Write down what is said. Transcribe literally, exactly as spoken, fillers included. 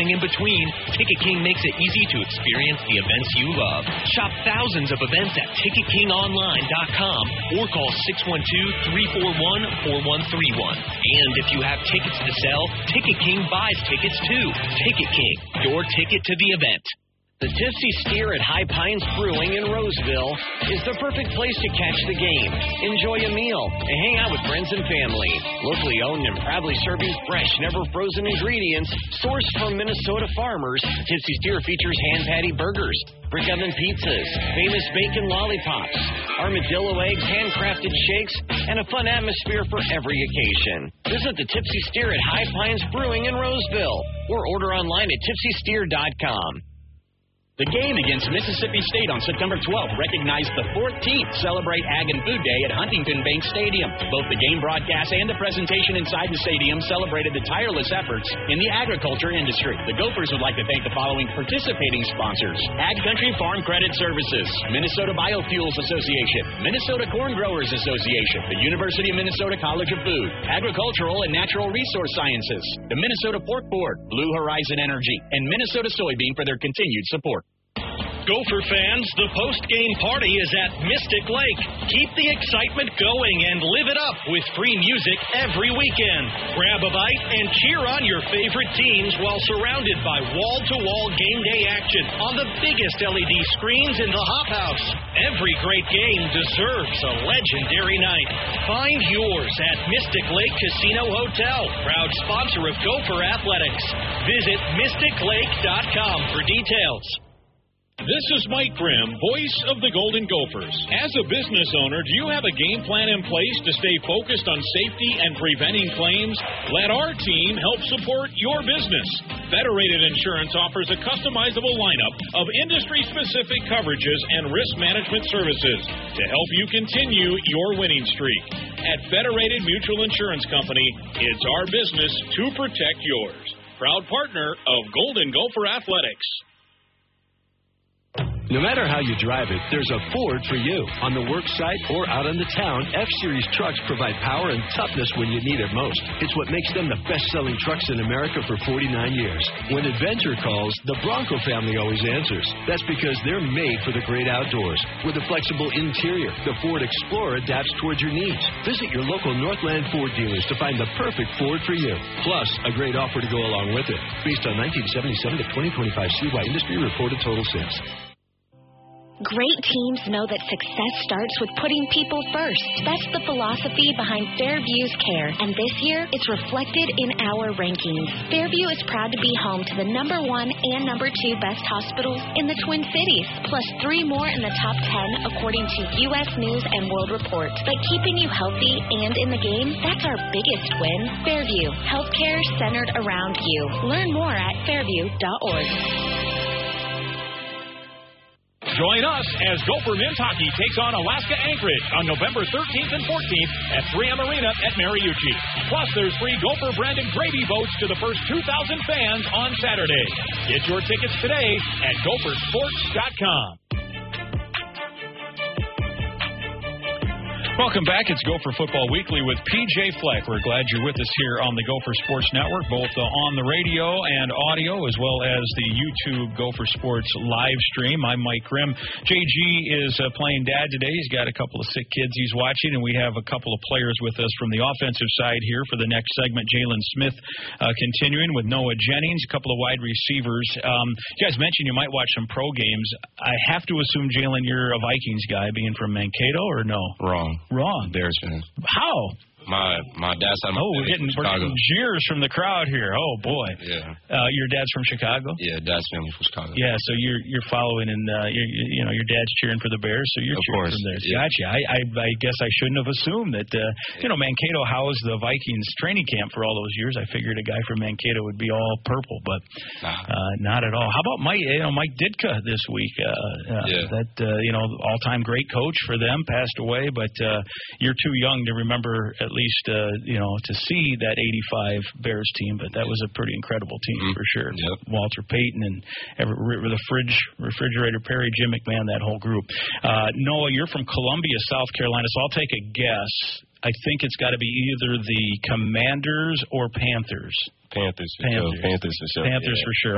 everything in between, Ticket King makes it easy to experience the events you love. Shop thousands of events at ticket king online dot com or call six one two, three four one, four one three one. And if you have tickets to sell, Ticket King buys tickets too. Ticket King, your ticket to the event. The Tipsy Steer at High Pines Brewing in Roseville is the perfect place to catch the game, enjoy a meal, and hang out with friends and family. Locally owned and proudly serving fresh, never frozen ingredients sourced from Minnesota farmers, Tipsy Steer features hand patty burgers, brick oven pizzas, famous bacon lollipops, armadillo eggs, handcrafted shakes, and a fun atmosphere for every occasion. Visit the Tipsy Steer at High Pines Brewing in Roseville or order online at tipsy steer dot com. The game against Mississippi State on September twelfth recognized the fourteenth Celebrate Ag and Food Day at Huntington Bank Stadium. Both the game broadcast and the presentation inside the stadium celebrated the tireless efforts in the agriculture industry. The Gophers would like to thank the following participating sponsors: Ag Country Farm Credit Services, Minnesota Biofuels Association, Minnesota Corn Growers Association, the University of Minnesota College of Food, Agricultural and Natural Resource Sciences, the Minnesota Pork Board, Blue Horizon Energy, and Minnesota Soybean for their continued support. Gopher fans, the post-game party is at Mystic Lake. Keep the excitement going and live it up with free music every weekend. Grab a bite and cheer on your favorite teams while surrounded by wall-to-wall game day action on the biggest L E D screens in the Hop House. Every great game deserves a legendary night. Find yours at Mystic Lake Casino Hotel, proud sponsor of Gopher Athletics. Visit mystic lake dot com for details. This is Mike Grimm, voice of the Golden Gophers. As a business owner, do you have a game plan in place to stay focused on safety and preventing claims? Let our team help support your business. Federated Insurance offers a customizable lineup of industry-specific coverages and risk management services to help you continue your winning streak. At Federated Mutual Insurance Company, it's our business to protect yours. Proud partner of Golden Gopher Athletics. No matter how you drive it, there's a Ford for you. On the work site or out on the town, F-Series trucks provide power and toughness when you need it most. It's what makes them the best-selling trucks in America for forty-nine years. When adventure calls, the Bronco family always answers. That's because they're made for the great outdoors. With a flexible interior, the Ford Explorer adapts towards your needs. Visit your local Northland Ford dealers to find the perfect Ford for you. Plus, a great offer to go along with it. Based on nineteen seventy-seven to twenty twenty-five C Y industry reported total sales. Great teams know that success starts with putting people first. That's the philosophy behind Fairview's care, and this year it's reflected in our rankings. Fairview is proud to be home to the number one and number two best hospitals in the Twin Cities, plus three more in the top ten according to U S News and World Report. But keeping you healthy and in the game, that's our biggest win. Fairview, healthcare centered around you. Learn more at fairview dot org. Join us as Gopher men's hockey takes on Alaska Anchorage on November thirteenth and fourteenth at three M Arena at Mariucci. Plus, there's free Gopher-branded gravy boats to the first two thousand fans on Saturday. Get your tickets today at gopher sports dot com. Welcome back. It's Gopher Football Weekly with P J Fleck. We're glad you're with us here on the Gopher Sports Network, both uh, on the radio and audio, as well as the YouTube Gopher Sports live stream. I'm Mike Grimm. J G is uh, playing dad today. He's got a couple of sick kids he's watching, and we have a couple of players with us from the offensive side here for the next segment. Jalen Smith uh, continuing with Noah Jennings, a couple of wide receivers. Um, you guys mentioned you might watch some pro games. I have to assume, Jalen, you're a Vikings guy, being from Mankato, or no? Wrong. Wrong. Bears fans. How? My my dad's from Oh, we're getting, we're getting jeers from the crowd here. Oh boy. Yeah. Uh, your dad's from Chicago? Yeah, dad's family from Chicago. Yeah, so you're you're following, and uh, you're, you know your dad's cheering for the Bears, so you're of cheering course. for the Bears. Yeah. Gotcha. I, I I guess I shouldn't have assumed that. Uh, you know, Mankato housed the Vikings training camp for all those years. I figured a guy from Mankato would be all purple, but nah. uh, not at all. How about Mike? You know, Mike Ditka this week. Uh, uh, yeah. That uh, you know, all-time great coach for them, passed away, but uh, you're too young to remember at least. Uh, you know, to see that eighty-five Bears team, but that was a pretty incredible team mm-hmm. for sure. Yep. Walter Payton and every, the fridge, refrigerator Perry, Jim McMahon, that whole group. Uh, Noah, you're from Columbia, South Carolina, so I'll take a guess. I think it's got to be either the Commanders or Panthers. Panthers. Panthers. Panthers for sure. Panthers yeah. for sure.